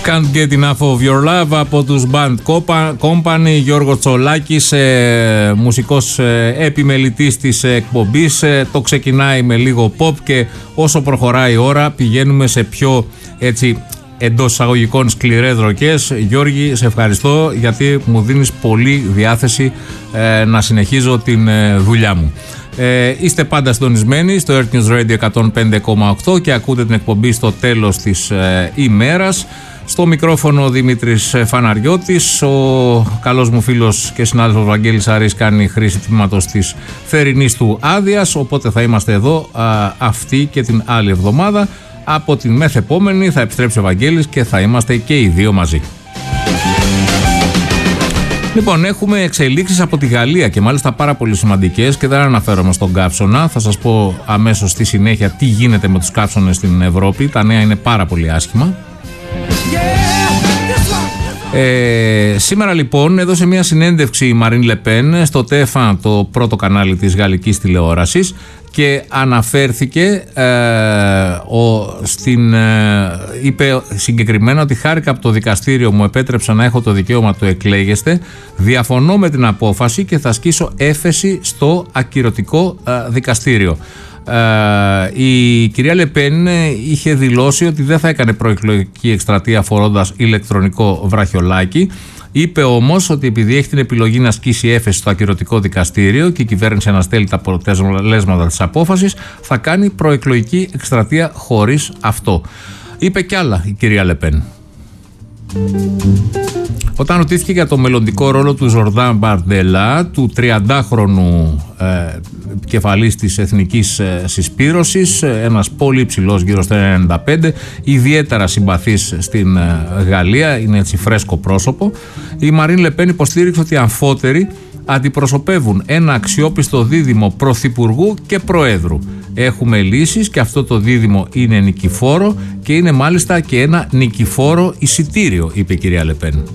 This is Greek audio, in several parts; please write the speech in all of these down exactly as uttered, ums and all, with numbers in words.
Can't get enough of your love από τους Band Company. Γιώργο Τσολάκης, ε, μουσικός ε, επιμελητής της εκπομπής. Ε, το ξεκινάει με λίγο pop και όσο προχωράει η ώρα πηγαίνουμε σε πιο έτσι εντός εισαγωγικών σκληρές ροκές. Γιώργη, σε ευχαριστώ γιατί μου δίνεις πολύ διάθεση ε, να συνεχίζω την ε, δουλειά μου. Ε, είστε πάντα συντονισμένοι στο Earth News Radio εκατόν πέντε κόμμα οκτώ και ακούτε την εκπομπή στο τέλος της ε, ημέρας. Στο μικρόφωνο ο Δημήτρης Φαναριώτης, ο καλός μου φίλος και συνάδελφος Βαγγέλης Αρής κάνει χρήση τμήματος της θερινής του άδειας, οπότε θα είμαστε εδώ α, αυτή και την άλλη εβδομάδα. Από την μεθεπόμενη θα επιστρέψει ο Βαγγέλης και θα είμαστε και οι δύο μαζί. Λοιπόν, έχουμε εξελίξεις από τη Γαλλία και μάλιστα πάρα πολύ σημαντικές και δεν αναφέρομαι στον καύσωνα. Θα σας πω αμέσως στη συνέχεια τι γίνεται με τους καύσωνες στην Ευρώπη. Τα νέα είναι πάρα πολύ άσχημα. Ε, σήμερα λοιπόν έδωσε μια συνέντευξη η Μαρίν Λεπέν στο τι εφ ουάν, το πρώτο κανάλι της γαλλικής τηλεόρασης, και αναφέρθηκε ε, ο, στην, ε, είπε συγκεκριμένα ότι χάρηκα από το δικαστήριο, μου επέτρεψα να έχω το δικαίωμα του εκλέγεστε, διαφωνώ με την απόφαση και θα ασκήσω έφεση στο ακυρωτικό ε, δικαστήριο. Uh, η κυρία Λεπέν είχε δηλώσει ότι δεν θα έκανε προεκλογική εκστρατεία φορώντας ηλεκτρονικό βραχιολάκι. Είπε όμως ότι επειδή έχει την επιλογή να ασκήσει έφεση στο ακυρωτικό δικαστήριο και η κυβέρνηση αναστέλει τα αποτελέσματα της απόφασης, θα κάνει προεκλογική εκστρατεία χωρίς αυτό. Είπε κι άλλα η κυρία Λεπέν. Όταν ρωτήθηκε για το μελλοντικό ρόλο του Ζορντάν Μπαρντέλα, του τριαντάχρονου ε, κεφαλής της Εθνικής ε, Συσπήρωσης, ε, ένας πολύ υψηλός γύρω στο ενενήντα πέντε, ιδιαίτερα συμπαθής στην ε, Γαλλία, είναι έτσι φρέσκο πρόσωπο, η Μαρίν Λεπέν υποστήριξε ότι οι αμφότεροι αντιπροσωπεύουν ένα αξιόπιστο δίδυμο πρωθυπουργού και προέδρου. Έχουμε λύσεις και αυτό το δίδυμο είναι νικηφόρο και είναι μάλιστα και ένα νικηφόρο εισιτήριο, είπε η κυρία Λεπέν.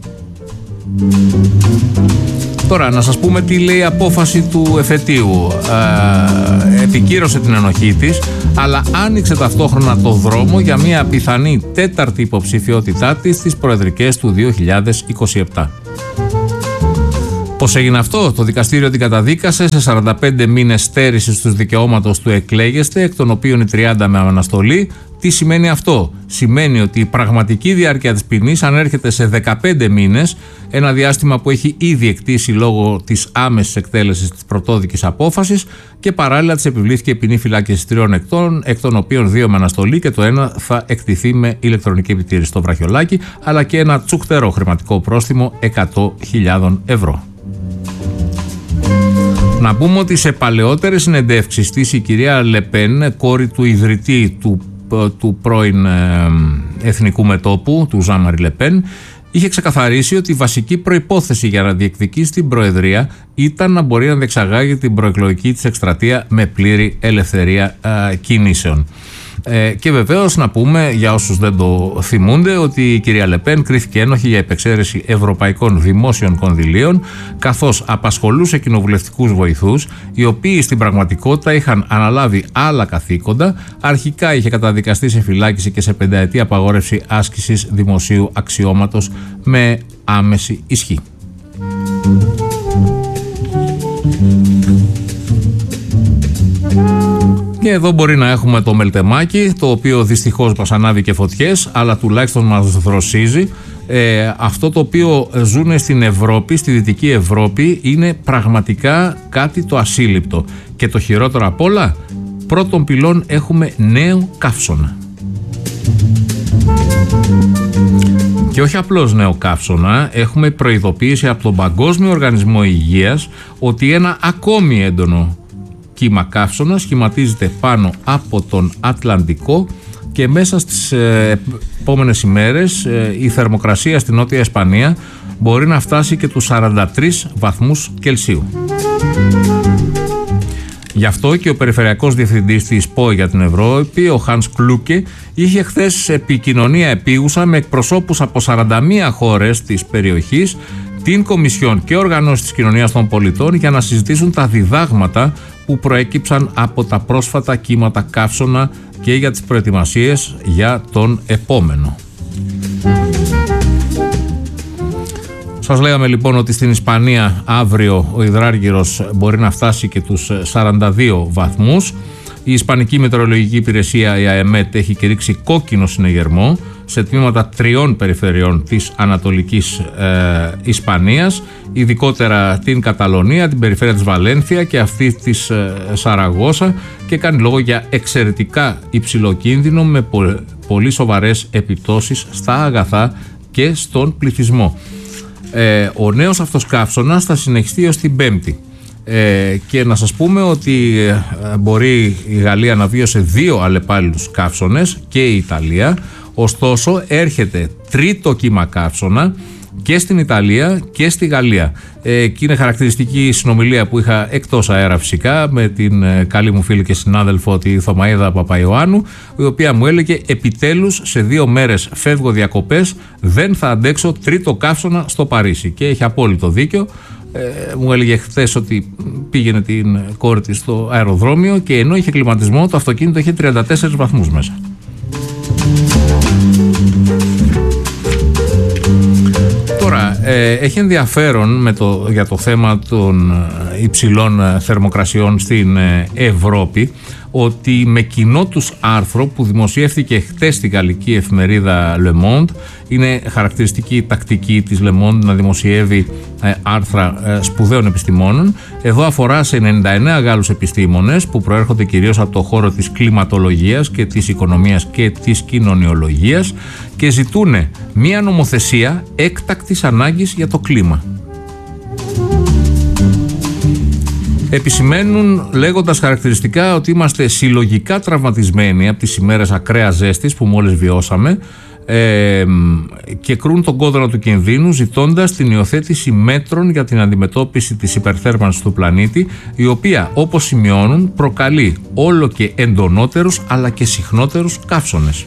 Τώρα να σας πούμε τι λέει η απόφαση του εφετείου. Ε, επικύρωσε την ενοχή της, αλλά άνοιξε ταυτόχρονα το δρόμο για μια πιθανή τέταρτη υποψηφιότητά της στις προεδρικές του δύο χιλιάδες είκοσι επτά. Πώς έγινε αυτό? Το δικαστήριο την καταδίκασε σε σαράντα πέντε μήνες στέρησης του δικαιώματος του εκλέγεστε, εκ των οποίων οι τριάντα με αναστολή. Τι σημαίνει αυτό? Σημαίνει ότι η πραγματική διάρκεια της ποινής ανέρχεται σε δεκαπέντε μήνες, ένα διάστημα που έχει ήδη εκτίσει λόγω της άμεσης εκτέλεσης της πρωτόδικης απόφασης, και παράλληλα της επιβλήθηκε ποινή φυλάκισης τριών εκτών, εκ των οποίων δύο με αναστολή και το ένα θα εκτιθεί με ηλεκτρονική επιτήρηση στο βραχιολάκι, αλλά και ένα τσουκτερό χρηματικό πρόστιμο εκατό χιλιάδες ευρώ. Να πούμε ότι σε παλαιότερες συνεντεύξεις της η κυρία Λεπέν, κόρη του ιδρυτή του, του πρώην ε, Εθνικού Μετώπου, του Ζαν-Μαρί Λεπέν, είχε ξεκαθαρίσει ότι η βασική προϋπόθεση για να διεκδικήσει την προεδρία ήταν να μπορεί να διεξαγάγει την προεκλογική της εκστρατεία με πλήρη ελευθερία ε, κινήσεων. Ε, και βεβαίως να πούμε για όσους δεν το θυμούνται ότι η κυρία Λεπέν κρίθηκε ένοχη για υπεξαίρεση ευρωπαϊκών δημόσιων κονδυλίων, καθώς απασχολούσε κοινοβουλευτικούς βοηθούς οι οποίοι στην πραγματικότητα είχαν αναλάβει άλλα καθήκοντα. Αρχικά είχε καταδικαστεί σε φυλάκιση και σε πενταετή απαγόρευση άσκησης δημοσίου αξιώματος με άμεση ισχύ. Και εδώ μπορεί να έχουμε το μελτεμάκι, το οποίο δυστυχώς μας ανάβει και φωτιές, αλλά τουλάχιστον μας δροσίζει. Ε, αυτό το οποίο ζουνε στην Ευρώπη, στη Δυτική Ευρώπη, είναι πραγματικά κάτι το ασύλληπτο. Και το χειρότερο απ' όλα, πρώτον πυλών έχουμε νέο καύσωνα. Και όχι απλώς νέο καύσωνα, έχουμε προειδοποίηση από τον Παγκόσμιο Οργανισμό Υγείας ότι ένα ακόμη έντονο κύμα καύσωνα σχηματίζεται πάνω από τον Ατλαντικό και μέσα στις ε, επόμενες ημέρες ε, η θερμοκρασία στην Νότια Ισπανία μπορεί να φτάσει και τους σαράντα τρεις βαθμούς Κελσίου. Γι' αυτό και ο Περιφερειακός Διευθυντής της ΠΟΕ για την Ευρώπη, ο Χανς Κλούκε, είχε χθες επικοινωνία επίγουσα με εκπροσώπους από σαράντα μία χώρες της περιοχής, την Κομισιόν και οργανώσεις της κοινωνίας των πολιτών για να συζητήσουν τα διδάγματα που προέκυψαν από τα πρόσφατα κύματα καύσωνα και για τις προετοιμασίες για τον επόμενο. Σας λέγαμε λοιπόν ότι στην Ισπανία αύριο ο υδράργυρος μπορεί να φτάσει και τους σαράντα δύο βαθμούς. Η Ισπανική Μετεωρολογική Υπηρεσία, η ΑΕΜΕΤ, έχει κηρύξει κόκκινο συνεγερμό σε τμήματα τριών περιφερειών της Ανατολικής ε, Ισπανίας, ειδικότερα την Καταλωνία, την περιφέρεια της Βαλένθια και αυτή της ε, Σαραγώσα, και κάνει λόγο για εξαιρετικά υψηλό κίνδυνο με πο, πολύ σοβαρές επιπτώσεις στα αγαθά και στον πληθυσμό. Ε, ο νέος αυτός καύσωνας θα συνεχιστεί ως την Πέμπτη. Ε, και να σας πούμε ότι ε, μπορεί η Γαλλία να βίωσε δύο αλλεπάλληλους καύσωνες και η Ιταλία. Ωστόσο έρχεται τρίτο κύμα καύσωνα και στην Ιταλία και στη Γαλλία. Ε, και είναι χαρακτηριστική η συνομιλία που είχα εκτός αέρα φυσικά με την ε, καλή μου φίλη και συνάδελφο τη Θωμαΐδα Παπαϊωάννου, η οποία μου έλεγε επιτέλους σε δύο μέρες φεύγω διακοπές, δεν θα αντέξω τρίτο καύσωνα στο Παρίσι, και έχει απόλυτο δίκιο. Ε, μου έλεγε χθες ότι πήγαινε την κόρη της στο αεροδρόμιο και ενώ είχε κλιματισμό το αυτοκίνητο είχε τριάντα τέσσερις βαθμούς μέσα. Τώρα ε, έχει ενδιαφέρον με το, για το θέμα των υψηλών θερμοκρασιών στην Ευρώπη, ότι με κοινό τους άρθρο που δημοσιεύθηκε χτες στη γαλλική εφημερίδα Le Monde, είναι χαρακτηριστική τακτική της Le Monde να δημοσιεύει ε, άρθρα ε, σπουδαίων επιστημόνων. Εδώ αφορά σε ενενήντα εννέα Γάλλους επιστήμονες που προέρχονται κυρίως από το χώρο της κλιματολογίας και της οικονομίας και της κοινωνιολογίας και ζητούν μία νομοθεσία έκτακτης ανάγκης για το κλίμα. Επισημαίνουν λέγοντας χαρακτηριστικά ότι είμαστε συλλογικά τραυματισμένοι από τις ημέρες ακραίας ζέστης που μόλις βιώσαμε ε, και κρούν τον κόδωνα του κινδύνου ζητώντας την υιοθέτηση μέτρων για την αντιμετώπιση της υπερθέρμανσης του πλανήτη, η οποία, όπως σημειώνουν, προκαλεί όλο και εντονότερους αλλά και συχνότερους καύσωνες.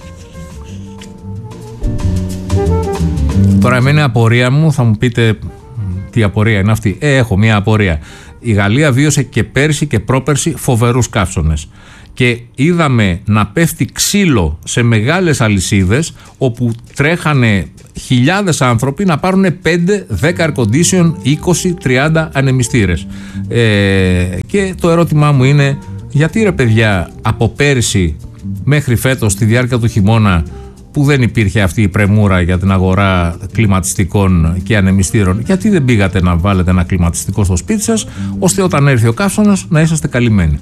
Τώρα εμένα απορία μου, θα μου πείτε τι απορία είναι αυτή. Ε, έχω μια απορία. Η Γαλλία βίωσε και πέρσι και πρόπερσι φοβερούς καύσωνες και είδαμε να πέφτει ξύλο σε μεγάλες αλυσίδες όπου τρέχανε χιλιάδες άνθρωποι να πάρουν πέντε, δέκα air condition, είκοσι, τριάντα ανεμιστήρες. Ε, και το ερώτημά μου είναι, γιατί ρε παιδιά από πέρσι μέχρι φέτος στη διάρκεια του χειμώνα, που δεν υπήρχε αυτή η πρεμούρα για την αγορά κλιματιστικών και ανεμιστήρων, γιατί δεν πήγατε να βάλετε ένα κλιματιστικό στο σπίτι σας, ώστε όταν έρθει ο καύσωνας να είσαστε καλυμμένοι?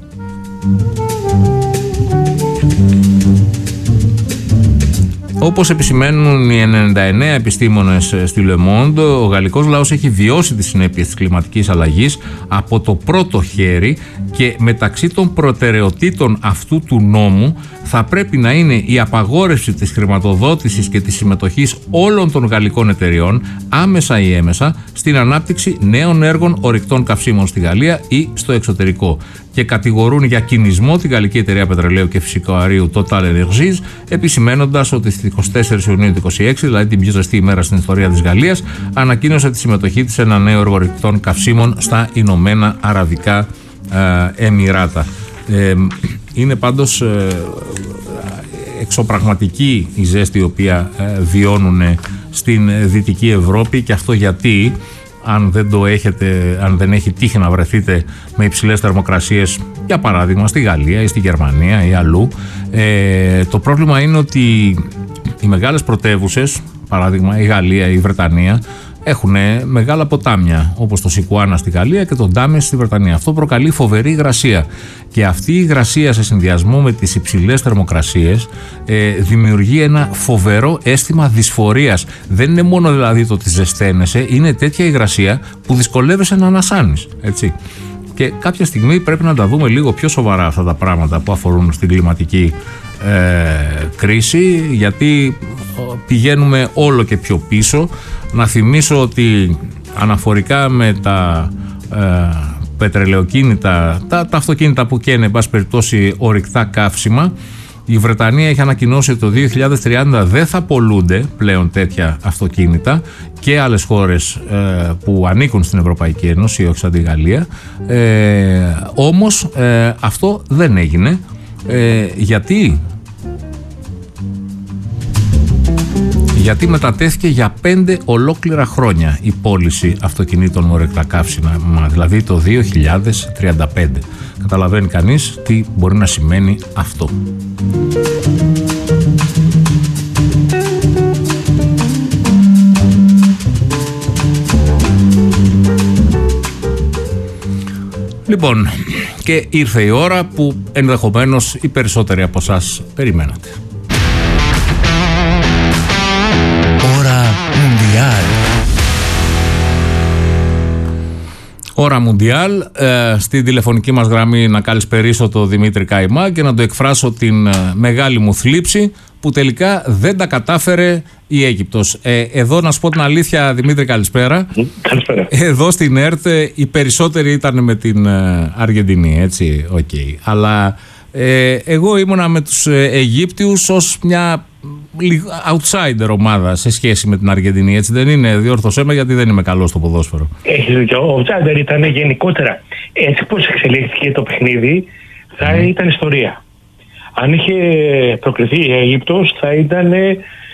Όπως επισημαίνουν οι ενενήντα εννέα επιστήμονες στη Le Monde, ο γαλλικός λαός έχει βιώσει τις συνέπειες της κλιματικής αλλαγής από το πρώτο χέρι και μεταξύ των προτεραιοτήτων αυτού του νόμου θα πρέπει να είναι η απαγόρευση της χρηματοδότησης και της συμμετοχής όλων των γαλλικών εταιριών, άμεσα ή έμεσα, στην ανάπτυξη νέων έργων ορυκτών καυσίμων στη Γαλλία ή στο εξωτερικό. Και κατηγορούν για κινησμό τη γαλλική εταιρεία πετρελαίου και φυσικού αερίου Total Energies, επισημένοντας ότι στις είκοσι τέσσερις Ιουνίου του είκοσι έξι, δηλαδή την πιο ζεστή ημέρα στην ιστορία της Γαλλίας, ανακοίνωσε τη συμμετοχή της σε ένα νέο έργο ορυκτών καυσίμων στα Ηνωμένα Αραβικά ε, Εμιράτα. Ε, είναι πάντως ε, εξωπραγματική η ζέστη η οποία ε, βιώνουν στην Δυτική Ευρώπη, και αυτό γιατί, αν δεν το έχετε, αν δεν έχει τύχει να βρεθείτε με υψηλές θερμοκρασίες, για παράδειγμα στη Γαλλία ή στη Γερμανία ή αλλού, ε, το πρόβλημα είναι ότι οι μεγάλες πρωτεύουσες, παράδειγμα η Γαλλία ή η Βρετανία, έχουν μεγάλα ποτάμια όπως το Σικουάνα στη Γαλλία και το Ντάμες στη Βρετανία. Αυτό προκαλεί φοβερή υγρασία και αυτή η υγρασία σε συνδυασμό με τις υψηλές θερμοκρασίες ε, δημιουργεί ένα φοβερό αίσθημα δυσφορίας. Δεν είναι μόνο δηλαδή το ότι ζεσταίνεσαι, είναι τέτοια υγρασία που δυσκολεύεσαι να ανασάνεις, έτσι. Και κάποια στιγμή πρέπει να τα δούμε λίγο πιο σοβαρά αυτά τα πράγματα που αφορούν στην κλιματική ε, κρίση, γιατί πηγαίνουμε όλο και πιο πίσω. Να θυμίσω ότι αναφορικά με τα ε, πετρελαιοκίνητα, τα, τα αυτοκίνητα που καίνε, εν πάση περιπτώσει, ορυκτά καύσιμα, η Βρετανία έχει ανακοινώσει ότι το δύο χιλιάδες τριάντα δεν θα πολλούνται πλέον τέτοια αυτοκίνητα, και άλλες χώρες ε, που ανήκουν στην Ευρωπαϊκή Ένωση, όχι σαν τη Γαλλία. Ε, όμως ε, αυτό δεν έγινε. Ε, γιατί? γιατί μετατέθηκε για πέντε ολόκληρα χρόνια η πώληση αυτοκινήτων με ορυκτά καύσιμα, δηλαδή το δύο χιλιάδες τριάντα πέντε. Καταλαβαίνει κανείς τι μπορεί να σημαίνει αυτό. Λοιπόν, και ήρθε η ώρα που ενδεχομένως οι περισσότεροι από εσάς περιμένατε. Ώρα Μουντιάλ. Ώρα Μουντιάλ. Ε, στην τηλεφωνική μας γραμμή να καλησπερίσω το Δημήτρη Καϊμά και να το εκφράσω την ε, μεγάλη μου θλίψη που τελικά δεν τα κατάφερε η Αίγυπτος. Ε, εδώ να σου πω την αλήθεια, Δημήτρη, καλησπέρα. Καλησπέρα. Εδώ στην ΕΡΤ οι περισσότεροι ήταν με την ε, Αργεντινή, έτσι, οκ. Okay. Αλλά ε, εγώ ήμουνα με τους ε, Αιγύπτιους ως μια outsider ομάδα σε σχέση με την Αργεντινή, έτσι δεν είναι? Διόρθωσέ με, γιατί δεν είμαι καλός στο ποδόσφαιρο. Έχεις δίκιο. Ο outsider ήταν γενικότερα. Έτσι πως εξελίχθηκε το παιχνίδι, θα mm. ήταν ιστορία. Αν είχε προκριθεί η Αίγυπτος, θα ήταν ε,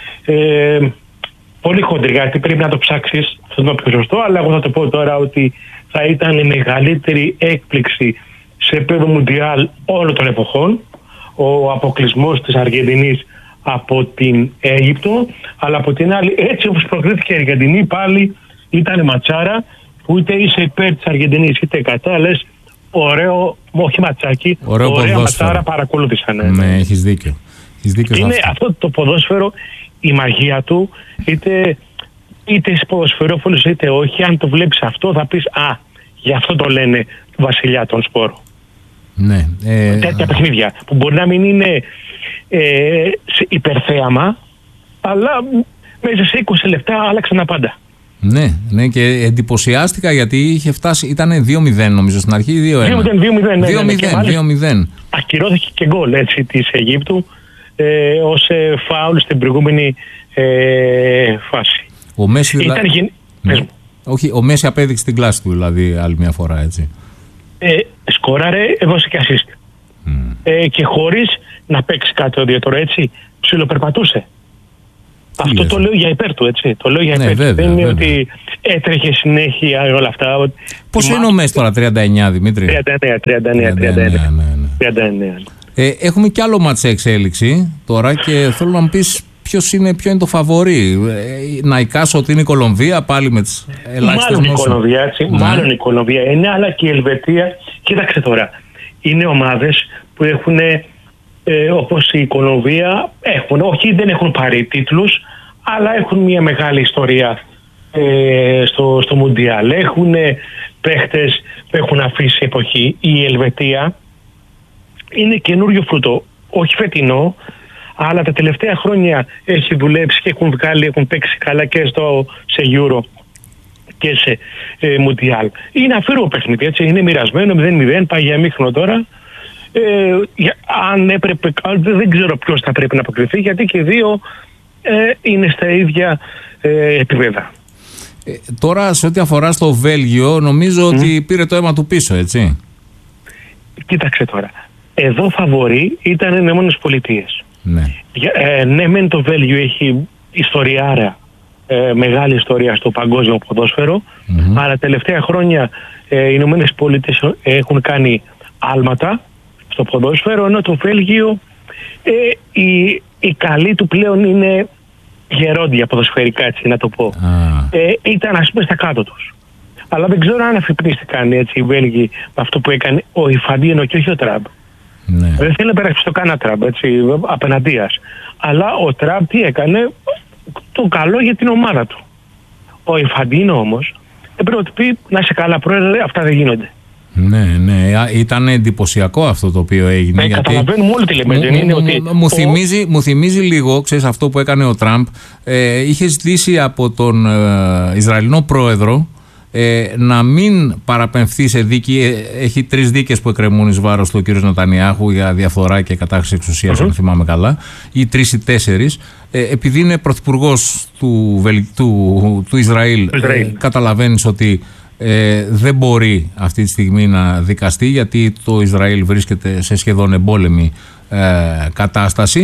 πολύ χοντρή, γιατί πρέπει να το ψάξεις, αυτό είναι το πιο σωστό, αλλά εγώ θα το πω τώρα ότι θα ήταν η μεγαλύτερη έκπληξη σε επίπεδο Μουντιάλ όλων των εποχών, ο αποκλεισμός της Αργεντινής από την Αίγυπτο, αλλά από την άλλη, έτσι όπως προκρίθηκε η Αργεντινή, πάλι ήταν ματσάρα που είτε είσαι υπέρ της Αργεντινής είτε κατά, λες ωραίο, όχι ματσάκι, ωραίο ωραία ματσάρα παρακολούθησαν. Ναι, έχεις δίκιο. Έχεις δίκιο. Είναι αυτό. αυτό το ποδόσφαιρο, η μαγεία του, είτε, είτε είσαι ποδοσφαιρόφωνος είτε όχι, αν το βλέπεις αυτό θα πεις α, γι' αυτό το λένε βασιλιά των σπόρων. Ναι. Ε... Τέτοια παιχνίδια που μπορεί να μην είναι ε, υπερθέαμα, αλλά μέσα σε είκοσι λεπτά άλλαξαν τα πάντα. Ναι, ναι, και εντυπωσιάστηκα γιατί είχε φτάσει, ήταν δύο μηδέν νομίζω στην αρχή, δύο ένα. δύο μηδέν, δύο μηδέν. Ακυρώθηκε και γκολ έτσι της Αιγύπτου ε, ως ε, φάουλ στην προηγούμενη ε, φάση. Ο Μέση δηλα... Ήταν γεν... ναι. Όχι, ο Μέση απέδειξε την κλάση του δηλαδή άλλη μια φορά, έτσι. Ε, σκόραρε, έδωσε και assist. Mm. Ε, και χωρίς να παίξει κάτι ο διαιτητής, έτσι, ψιλοπερπατούσε. Αυτό λες? Το λέω για υπέρ του, έτσι. Το λέω για ναι, υπέρ του. Βέβαια, δεν είναι βέβαια. ότι έτρεχε συνέχεια όλα αυτά. Πόσο είναι ο Μέση τώρα, τριάντα εννιά, Δημήτρη? τριάντα εννιά, τριάντα εννιά. τριάντα εννιά. Ε, έχουμε κι άλλο μάτς σε εξέλιξη τώρα και θέλω να μου πεις ποιος είναι, ποιο είναι το φαβορί. Ε, να εικάσω ότι είναι η Κολομβία πάλι με τις ελάχιστες μάλλον η Κολομβία, έτσι. Ναι. Μάλλον η Κολομβία είναι, αλλά και η Ελβετία. Κοίταξε τώρα. Είναι ομάδες που έχουν, ε, όπως η Κολομβία, έχουν, όχι δεν έχουν πάρει τίτλους, αλλά έχουν μια μεγάλη ιστορία ε, στο, στο Μουντιάλ. Έχουν ε, παίχτες που έχουν αφήσει εποχή. Η Ελβετία είναι καινούριο φρούτο, όχι φετινό, αλλά τα τελευταία χρόνια έχει δουλέψει και έχουν βγάλει, έχουν παίξει καλά και στο, σε Euro και σε ε, Μουντιάλ. Είναι αφήρω παιχνίδι, έτσι, είναι μοιρασμένο, μηδέν μηδέν, πάει για αμήχρονο τώρα. Ε, για, αν έπρεπε, δεν ξέρω ποιος θα πρέπει να αποκριθεί, γιατί και δύο ε, είναι στα ίδια ε, επίπεδα. Ε, τώρα σε ό,τι αφορά στο Βέλγιο, νομίζω mm. ότι πήρε το αίμα του πίσω, έτσι. Κοίταξε τώρα. Εδώ φαβορί ήταν οι Ηνωμένες Πολιτείες. Ναι. Ε, ναι, μεν το Βέλγιο έχει ιστοριάρα, ε, μεγάλη ιστορία στο παγκόσμιο ποδόσφαιρο, mm-hmm. αλλά τελευταία χρόνια ε, οι Ηνωμένες Πολιτείες έχουν κάνει άλματα στο ποδόσφαιρο, ενώ το Βέλγιο ε, η, η καλή του πλέον είναι γερόντια ποδοσφαιρικά, έτσι να το πω. Ah. Ε, ήταν ας πούμε στα κάτω τους. Αλλά δεν ξέρω αν αφυπνίστηκαν έτσι οι Βέλγοι με αυτό που έκανε ο Ιφαντίνο και όχι ο Τραμπ. Ναι. Δεν θέλει να περάσει στο κανένα Τραμπ, έτσι, απέναντίας. Αλλά ο Τραμπ τι έκανε? Το καλό για την ομάδα του. Ο Ιφαντίνο όμως έπρεπε να πει να είσαι καλά πρόεδρε, αυτά δεν γίνονται. Ναι, ναι, ήταν εντυπωσιακό αυτό το οποίο έγινε. Ναι, γιατί καταλαβαίνουμε όλοι τι λέμε. Δεν είναι ότι μου, ο... θυμίζει, μου θυμίζει λίγο, ξέρεις, αυτό που έκανε ο Τραμπ. Ε, είχε ζητήσει από τον ε, Ισραηλινό πρόεδρο Ε, να μην παραπεμφθεί σε δίκη. Ε, έχει τρεις δίκες που εκκρεμούν εις βάρος του ο κ. Νετανιάχου για διαφθορά και κατάχρηση εξουσίας, mm-hmm. αν θυμάμαι καλά, ή τρεις ή τέσσερις. Ε, επειδή είναι πρωθυπουργός του, του, του Ισραήλ, ε, καταλαβαίνεις ότι ε, δεν μπορεί αυτή τη στιγμή να δικαστεί, γιατί το Ισραήλ βρίσκεται σε σχεδόν εμπόλεμη ε, κατάσταση.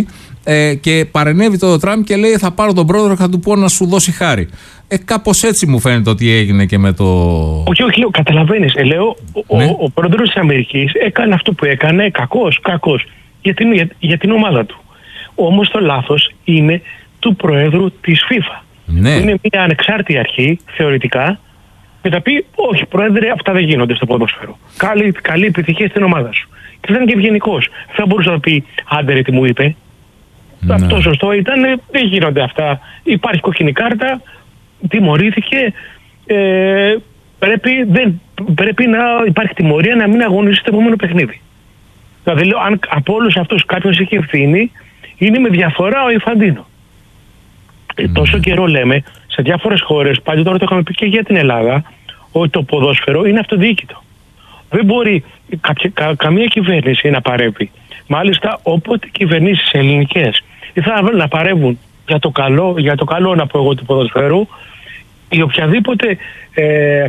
Ε, και παρενέβη το Τραμπ και λέει: θα πάρω τον πρόεδρο και θα του πω να σου δώσει χάρη. Ε, κάπως έτσι μου φαίνεται ότι έγινε και με το. Όχι, όχι, καταλαβαίνεις. Ε, λέω, ναι. ο, ο πρόεδρος της Αμερικής έκανε αυτό που έκανε, κακός, κακός, για την, για, για την ομάδα του. Όμως το λάθος είναι του Προέδρου της FIFA. Ναι. Είναι μια ανεξάρτητη αρχή, θεωρητικά, και θα πει: όχι, Πρόεδρε, αυτά δεν γίνονται στο ποδόσφαιρο. Καλή, καλή επιτυχία στην ομάδα σου. Και θα είναι και ευγενικός. Θα μπορούσε να πει: άντε ρε, τι μου είπε. Ναι. Αυτό σωστό ήταν, δεν γίνονται αυτά. Υπάρχει κόκκινη κάρτα, τιμωρήθηκε. Ε, πρέπει, δεν, πρέπει να υπάρχει τιμωρία να μην αγωνίσει το επόμενο παιχνίδι. Δηλαδή, λέω, αν από όλους αυτούς κάποιος έχει ευθύνη, είναι με διαφορά ο Ιφαντίνο. Mm. Τόσο καιρό λέμε σε διάφορες χώρες, πάλι τώρα το είχαμε πει και για την Ελλάδα, ότι το ποδόσφαιρο είναι αυτοδιοίκητο. Δεν μπορεί κάποια, κα, καμία κυβέρνηση να παρέμβει. Μάλιστα, όποτε κυβερνήσεις ελληνικές ήθελαν να παρέμβουν για το καλό, για το καλό να πω εγώ του ποδοσφαίρου, η οποιαδήποτε ε, ε,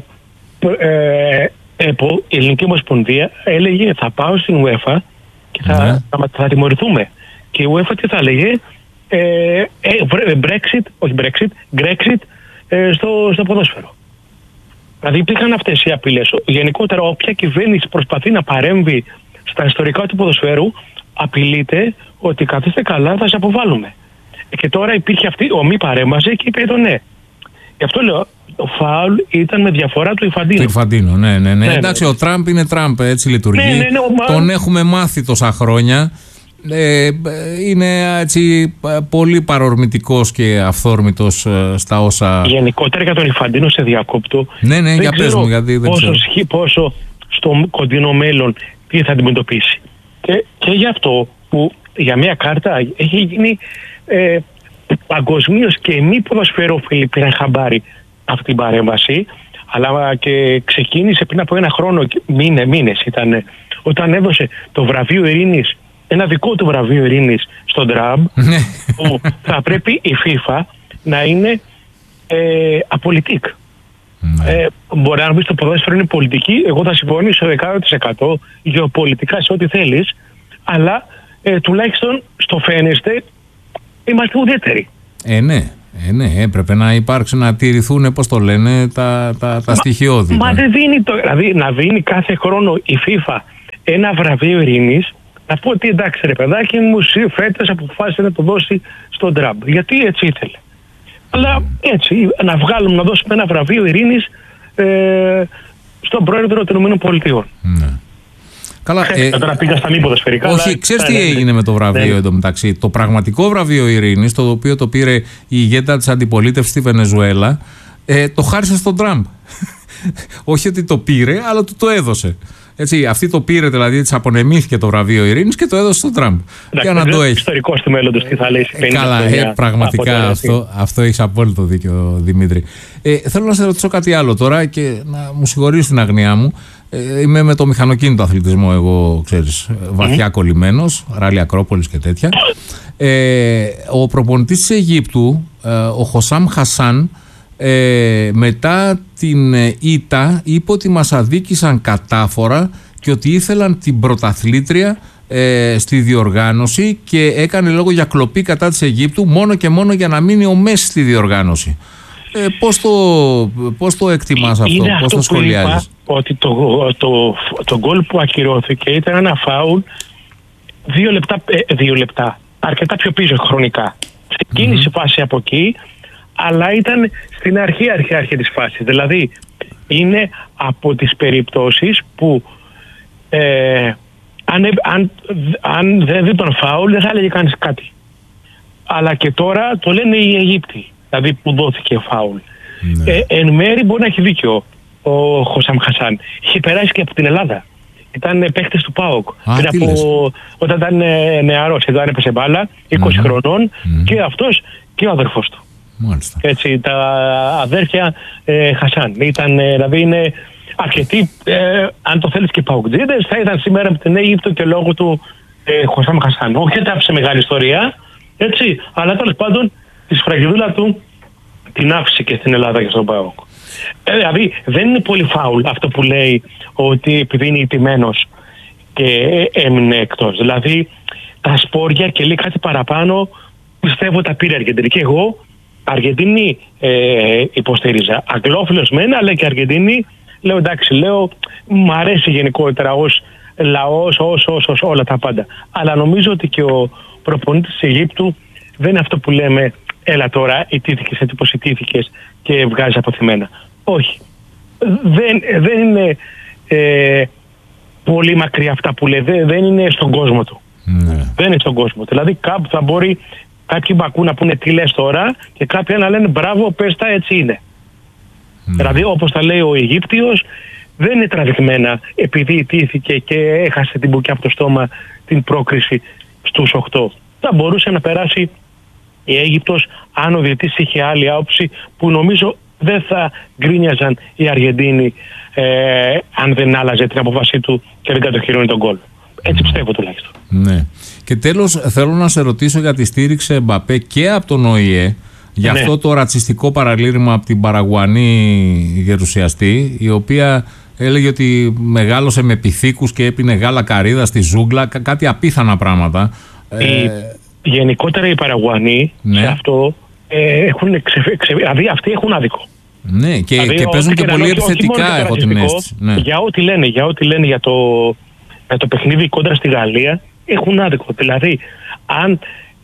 ε, ΕΠΟ, η Ελληνική Ομοσπονδία, έλεγε θα πάω στην UEFA και θα, ναι. θα, θα τιμωρηθούμε. Και η UEFA τι θα έλεγε, ε, ε, Brexit, όχι Brexit, Grexit ε, στο, στο ποδόσφαιρο. Δηλαδή υπήρχαν αυτές οι απειλές. Γενικότερα όποια κυβέρνηση προσπαθεί να παρέμβει στα ιστορικά του ποδοσφαίρου, απειλείται ότι καθίστε καλά θα σε αποβάλουμε. Και τώρα υπήρχε αυτή, ο μη παρέμβασε και είπε το ναι. Γι' αυτό λέω, ο φάουλ ήταν με διαφορά του Ιφαντίνο. Του Ιφαντίνο, ναι, ναι, ναι. ναι Εντάξει, ναι. Ο Τραμπ είναι Τραμπ, έτσι λειτουργεί. Ναι, ναι, ναι, ο... Τον έχουμε μάθει τόσα χρόνια. Ε, είναι έτσι πολύ παρορμητικός και αυθόρμητος στα όσα. Γενικότερα για τον Ιφαντίνο σε διακόπτω. Ναι, ναι, για πες μου, γιατί δεν πόσο, ξέρω. Πόσο στο κοντινό μέλλον τι θα αντιμετωπίσει. Και, και γι' αυτό που για μια κάρτα έχει γίνει ε, παγκοσμίως και μη ποδοσφαιρόφιλοι πήραν χαμπάρι αυτή την παρέμβαση, αλλά και ξεκίνησε πριν από ένα χρόνο, μήνε, μήνες ήταν, όταν έδωσε το βραβείο ειρήνης, ένα δικό του βραβείο ειρήνης στον Τραμπ, που θα πρέπει η FIFA να είναι ε, απολυτικ. Ε, μπορεί να μπει στο ποδόσφαιρο είναι πολιτική, εγώ θα συμφωνήσω εκατό τοις εκατό γεωπολιτικά σε ό,τι θέλεις, αλλά ε, τουλάχιστον στο φαίνεστε είμαστε ουδέτεροι. Ε, ναι. Ε, ναι, έπρεπε να υπάρξει, να τηρηθούν, πώς το λένε, τα, τα, τα στοιχειώδη. Μα, μα δεν δίνει το, δηλαδή να δίνει κάθε χρόνο η FIFA ένα βραβείο ειρήνης, να πω ότι εντάξει ρε παιδάκι μου, φέτος αποφάσισε να το δώσει στον Τραμπ. Γιατί έτσι ήθελε. Αλλά έτσι, να βγάλουμε, να δώσουμε ένα βραβείο ειρήνης ε, στον πρόεδρο των ΗΠΑ. Ναι. Καλά, ε, τώρα πήγα στα μη ποδοσφαιρικά. Όχι, αλλά... ξέρεις τι έγινε με το βραβείο ναι. εντωμεταξύ. Το πραγματικό βραβείο ειρήνης, το οποίο το πήρε η ηγέτα της αντιπολίτευσης στη Βενεζουέλα, ε, το χάρισε στον Τραμπ. Όχι ότι το πήρε, αλλά του το έδωσε. Έτσι, αυτή το πήρε, δηλαδή της απονεμήθηκε το βραβείο ειρήνης και το έδωσε στον Τραμπ. Για να το έχει. Ιστορικό του μέλλοντος, τι θα λέει. Ε, καλά, ε, πραγματικά αυτό, αυτό έχει απόλυτο δίκιο, Δημήτρη. Ε, θέλω να σε ρωτήσω κάτι άλλο τώρα και να μου συγχωρείς την αγνία μου. Ε, είμαι με το μηχανοκίνητο αθλητισμό, εγώ ξέρεις, βαθιά mm. κολλημένος, ράλι Ακρόπολης και τέτοια. Ε, ο προπονητής της Αιγύπτου, ε, ο Χωσάμ Χασάν, Ε, μετά την ήττα είπε ότι μας αδίκησαν κατάφορα και ότι ήθελαν την πρωταθλήτρια ε, στη διοργάνωση και έκανε λόγο για κλοπή κατά της Αιγύπτου μόνο και μόνο για να μείνει ο Μέση στη διοργάνωση. Ε, πώς, το, πώς το εκτιμάς αυτό, είναι πώς αυτό το σχολιάζεις? Ότι το, το, το γκολ που ακυρώθηκε ήταν ένα φάουλ δύο λεπτά, ε, δύο λεπτά αρκετά πιο πίσω χρονικά. Ξεκίνησε mm-hmm. φάση από εκεί, αλλά ήταν στην αρχή αρχή αρχή της φάσης. Δηλαδή είναι από τις περιπτώσεις που ε, αν, αν, αν δεν δει τον φάουλ δεν θα έλεγε κανείς κάτι. Αλλά και τώρα το λένε οι Αιγύπτιοι, δηλαδή που δόθηκε φάουλ. Ναι. Ε, εν μέρη μπορεί να έχει δίκιο ο Χωσάμ Χασάν. Είχε περάσει και από την Ελλάδα. Ήταν παίχτες του ΠΑΟΚ. Από, όταν ήταν νεαρός, εδώ έπεσε μπάλα, είκοσι mm-hmm. χρονών mm-hmm. και αυτός και ο αδερφός του. Μάλιστα. Έτσι, τα αδέρφια ε, Χασάν. Ήταν, ε, δηλαδή είναι αρκετοί, ε, αν το θέλεις και παοκτζίδες, θα ήταν σήμερα από την Αίγυπτο και λόγω του ε, Χωσάμ Χασάν. Όχι ότι άφησε μεγάλη ιστορία, έτσι, αλλά τέλος πάντων τη σφραγιδούλα του την άφησε και στην Ελλάδα και στον ΠΑΟΚ. Ε, δηλαδή δεν είναι πολύ φάουλ αυτό που λέει ότι επειδή είναι ηττημένος και έμεινε εκτός. Δηλαδή τα σπόρια και λέει κάτι παραπάνω, πιστεύω τα πήρε η Αργεντινή. Και εγώ Αργεντινή ε, υποστήριζα. Αγγλόφιλος μένα, αλλά και Αργεντινή. Λέω εντάξει, λέω μου αρέσει γενικότερα ως λαός, ως, ως, ως όλα τα πάντα. Αλλά νομίζω ότι και ο προπονητής της Αιγύπτου δεν είναι αυτό που λέμε έλα τώρα ιτήθηκες έτσι πως ιτήθηκες και βγάζεις αποθυμένα. Όχι. Δεν, δεν είναι ε, πολύ μακριά αυτά που λέει. Δεν, δεν είναι στον κόσμο του. Ναι. Δεν είναι στον κόσμο. Δηλαδή κάπου θα μπορεί κάποιοι μπακού να πούνε τι λες τώρα και κάποιοι να λένε μπράβο, πες τα, έτσι είναι. Ναι. Δηλαδή όπως τα λέει ο Αιγύπτιος, δεν είναι τραβηγμένα επειδή ιτήθηκε και έχασε την μπουκιά από το στόμα την πρόκριση στους οκτώ. Θα μπορούσε να περάσει η Αίγυπτος αν ο διαιτητής είχε άλλη άποψη που νομίζω δεν θα γκρίνιαζαν οι Αργεντίνοι ε, αν δεν άλλαζε την απόφασή του και δεν κατοχυρώνει τον γκολ. Έτσι πιστεύω τουλάχιστον. Ναι. Και τέλος θέλω να σε ρωτήσω για τη στήριξη Εμπαπέ και από τον ΟΗΕ για ναι. αυτό το ρατσιστικό παραλήρημα από την Παραγουανή γερουσιαστή, η οποία έλεγε ότι μεγάλωσε με πυθίκους και έπινε γάλα καρύδα στη ζούγκλα, κά- κάτι απίθανα πράγματα. Η, ε... Γενικότερα οι Παραγουανοί ναι. σε αυτό ε, έχουν ξε, ξε, δηλαδή αυτοί έχουν άδικο. Ναι, και, δηλαδή, και παίζουν και πολύ επιθετικά, έχω την αίσθηση. Ναι. Για ό,τι λένε, για, ό,τι λένε για, το, για το παιχνίδι κόντρα στη Γαλλία, έχουν άδικο. Δηλαδή, αν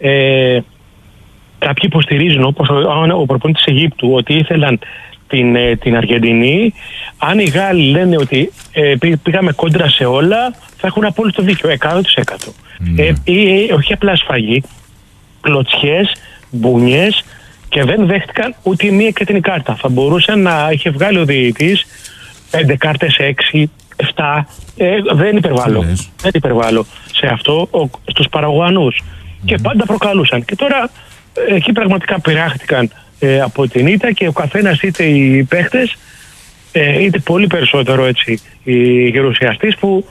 ε, κάποιοι υποστηρίζουν, όπως ο, ο προπονητής της Αιγύπτου, ότι ήθελαν την, ε, την Αργεντινή, αν οι Γάλλοι λένε ότι ε, πήγαμε κόντρα σε όλα, θα έχουν απόλυτο δίκιο, εκατό τοις εκατό. Mm. Ε, ε, όχι απλά σφαγή, κλωτσιές, μπουνιές και δεν δέχτηκαν ούτε μία κίτρινη κάρτα. Θα μπορούσε να είχε βγάλει ο διαιτητής πέντε κάρτες, έξι, εφτά. Ε, δεν υπερβάλλω. Mm. Δεν υπερβάλλω σε αυτό ο, στους Παραγουανούς. Mm. Και πάντα προκαλούσαν. Και τώρα ε, εκεί πραγματικά πειράχτηκαν ε, από την ήττα και ο καθένας είτε οι παίχτες ε, είτε πολύ περισσότερο έτσι οι γερουσιαστής που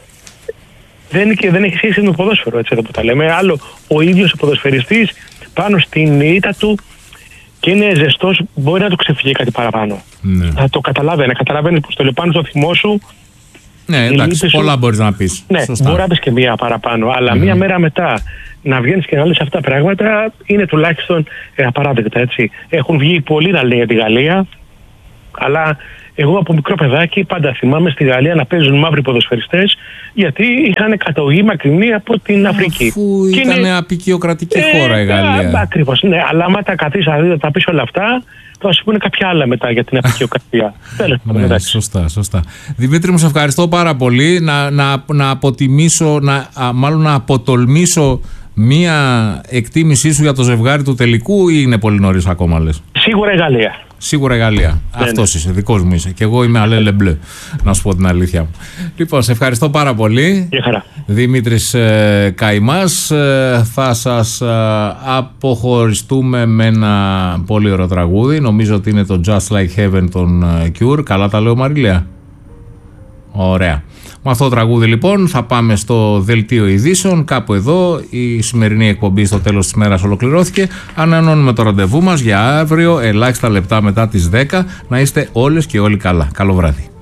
δεν, και δεν έχει σχέση με το ποδόσφαιρο, έτσι εδώ που τα λέμε. Άλλο ο ίδιος ο ποδοσφαιριστής πάνω στην ήττα του και είναι ζεστός, μπορεί να του ξεφύγει κάτι παραπάνω. Ναι. Θα το καταλάβαινε, καταλαβαίνει πως το λέει πάνω στο θυμό σου. Ναι, εντάξει, πολλά σου... μπορείς να πεις. Ναι, σωστά. Μπορεί να πεις και μία παραπάνω, αλλά mm. μία μέρα μετά να βγαίνεις και να λες αυτά τα πράγματα είναι τουλάχιστον ε, απαράδεκτα, έτσι. Έχουν βγει πολλοί να λένε για τη Γαλλία, αλλά εγώ από μικρό παιδάκι πάντα θυμάμαι στη Γαλλία να παίζουν μαύροι ποδοσφαιριστές γιατί είχαν καταγωγή μακρινή από την Αφρική. Αφού ήταν είναι... απικιοκρατική ε, χώρα η Γαλλία. Ακριβώς, ναι. Αλλά άμα τα καθίσεις να τα πεις όλα αυτά, θα σου πούνε κάποια άλλα μετά για την απικιοκρατία. Ναι, σωστά, σωστά. Δημήτρη, μου σε ευχαριστώ πάρα πολύ. Να, να, να αποτιμήσω, να, α, μάλλον να αποτολμήσω μία εκτίμησή σου για το ζευγάρι του τελικού ή είναι πολύ νωρίς ακόμα, λες? Σίγουρα η Γαλλία. Σίγουρα η Γαλλία. Ναι, αυτός ναι. είσαι, δικός μου είσαι. Και εγώ είμαι αλέλε μπλε, να σου πω την αλήθεια μου. Λοιπόν, σε ευχαριστώ πάρα πολύ. Γεια χαρά. Δημήτρης ε, Καϊμάς. Ε, θα σας ε, αποχωριστούμε με ένα πολύ ωραίο τραγούδι. Νομίζω ότι είναι το Just Like Heaven των ε, Cure. Καλά τα λέω, Μαριλέα? Ωραία. Με αυτό το τραγούδι λοιπόν θα πάμε στο δελτίο ειδήσεων. Κάπου εδώ η σημερινή εκπομπή στο τέλος της μέρας ολοκληρώθηκε. Ανανώνουμε το ραντεβού μας για αύριο ελάχιστα λεπτά μετά τις δέκα. Να είστε όλες και όλοι καλά. Καλό βράδυ.